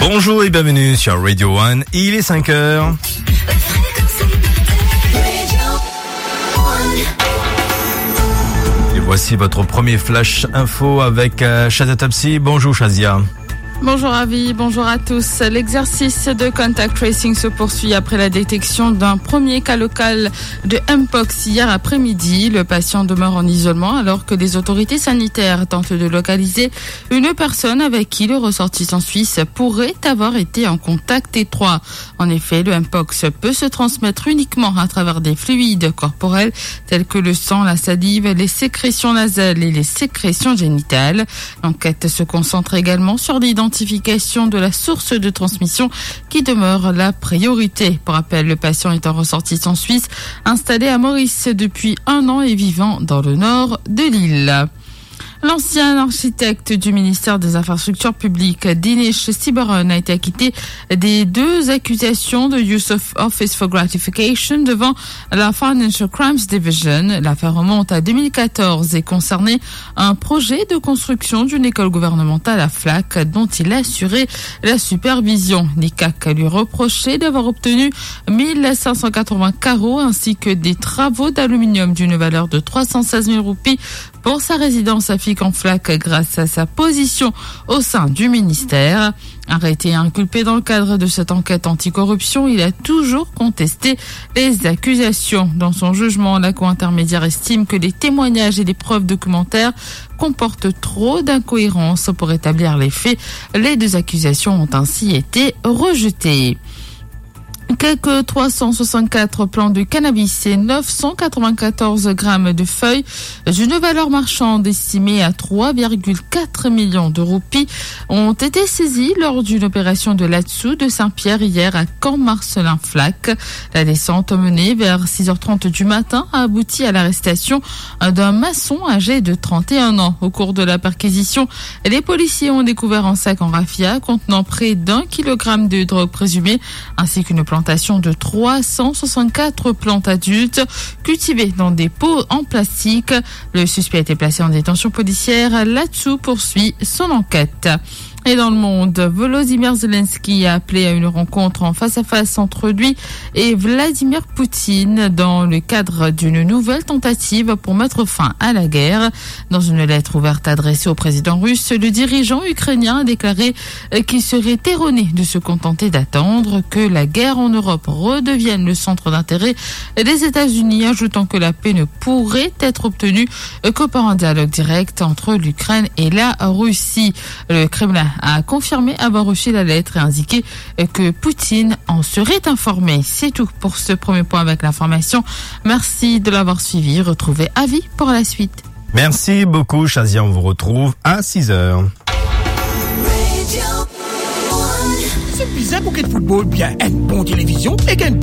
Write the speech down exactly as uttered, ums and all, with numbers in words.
Bonjour et bienvenue sur Radio One, il est cinq heures. Et voici votre premier flash info avec euh, Shazia Topsy. Bonjour Shazia. Bonjour Avi, bonjour à tous. L'exercice de contact tracing se poursuit après la détection d'un premier cas local de Mpox hier après-midi. Le patient demeure en isolement alors que les autorités sanitaires tentent de localiser une personne avec qui le ressortissant suisse pourrait avoir été en contact étroit. En effet, le Mpox peut se transmettre uniquement à travers des fluides corporels tels que le sang, la salive, les sécrétions nasales et les sécrétions génitales. L'enquête se concentre également sur l'identification Identification de la source de transmission qui demeure la priorité. Pour rappel, le patient est un ressortissant suisse installé à Maurice depuis un an et vivant dans le nord de l'île. L'ancien architecte du ministère des Infrastructures publiques, Dinesh Sibaran, a été acquitté des deux accusations de use of office for gratification devant la Financial Crimes Division. L'affaire remonte à deux mille quatorze et concernait un projet de construction d'une école gouvernementale à Flac dont il a assuré la supervision. L'I C A C lui reprochait d'avoir obtenu mille cinq cent quatre-vingts carreaux ainsi que des travaux d'aluminium d'une valeur de trois cent seize mille roupies pour sa résidence à Fic-en-Flac grâce à sa position au sein du ministère. Arrêté et inculpé dans le cadre de cette enquête anticorruption, il a toujours contesté les accusations. Dans son jugement, la Cour intermédiaire estime que les témoignages et les preuves documentaires comportent trop d'incohérences pour établir les faits. Les deux accusations ont ainsi été rejetées. Quelques trois cent soixante-quatre plants de cannabis et neuf cent quatre-vingt-quatorze grammes de feuilles d'une valeur marchande estimée à trois virgule quatre millions de roupies ont été saisis lors d'une opération de là-dessous de Saint-Pierre hier à Camp-Marcelin-Flac. La descente menée vers six heures trente du matin a abouti à l'arrestation d'un maçon âgé de trente et un ans. Au cours de la perquisition, les policiers ont découvert un sac en raffia contenant près d'un kilogramme de drogue présumée ainsi qu'une plantation de trois cent soixante-quatre plantes adultes cultivées dans des pots en plastique. Le suspect a été placé en détention policière. Là-dessous poursuit son enquête. Et dans le monde, Volodymyr Zelensky a appelé à une rencontre en face-à-face entre lui et Vladimir Poutine dans le cadre d'une nouvelle tentative pour mettre fin à la guerre. Dans une lettre ouverte adressée au président russe, le dirigeant ukrainien a déclaré qu'il serait erroné de se contenter d'attendre que la guerre en Europe redevienne le centre d'intérêt des États-Unis, ajoutant que la paix ne pourrait être obtenue que par un dialogue direct entre l'Ukraine et la Russie. Le Kremlin a confirmé avoir reçu la lettre et indiqué que Poutine en serait informé. C'est tout pour ce premier point avec l'information. Merci de l'avoir suivi. Retrouvez Avis pour la suite. Merci beaucoup Shazia, on vous retrouve à six heures. C'est bizarre pour qu'il football bien une bonne télévision et qu'une